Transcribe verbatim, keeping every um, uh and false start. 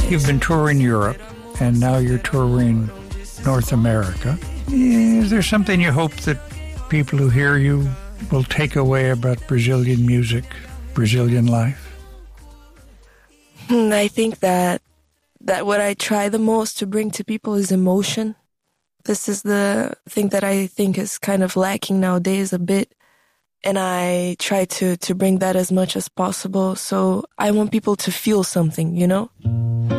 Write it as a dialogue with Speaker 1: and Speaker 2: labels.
Speaker 1: You've been touring Europe, and now you're touring North America. Is there something you hope that people who hear you will take away about Brazilian music, Brazilian life?
Speaker 2: I think that that what I try the most to bring to people is emotion. This is the thing that I think is kind of lacking nowadays a bit. And I try to, to bring that as much as possible. So I want people to feel something, you know?